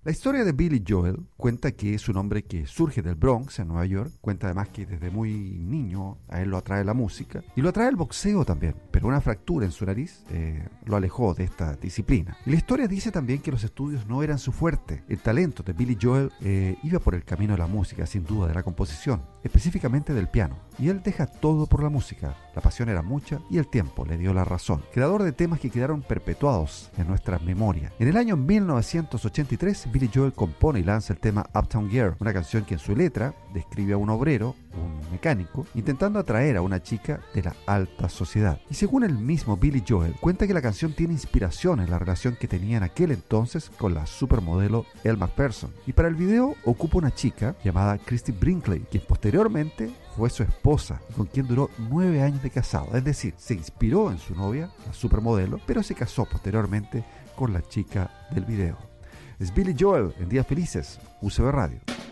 La historia de Billy Joel cuenta que es un hombre que surge del Bronx, en Nueva York. Cuenta además que desde muy niño a él lo atrae la música y lo atrae el boxeo también, pero una fractura en su nariz lo alejó de esta disciplina. Y la historia dice también que los estudios no eran su fuerte. El talento de Billy Joel iba por el camino de la música, sin duda, de la composición, específicamente del piano. Y él deja todo por la música. La pasión era mucha y el tiempo le dio la razón. Creador de temas que quedaron perpetuados en nuestra memoria. En el año 1983, Billy Joel compone y lanza el tema Uptown Girl, una canción que en su letra describe a un obrero, un mecánico, intentando atraer a una chica de la alta sociedad. Y según el mismo Billy Joel, cuenta que la canción tiene inspiración en la relación que tenía en aquel entonces con la supermodelo Elle Macpherson. Y para el video ocupa una chica llamada Christy Brinkley, quien posteriormente fue su esposa y con quien duró 9 años de casado. Es decir, se inspiró en su novia, la supermodelo, pero se casó posteriormente con la chica del video. Es Billy Joel en Días Felices, UCB Radio.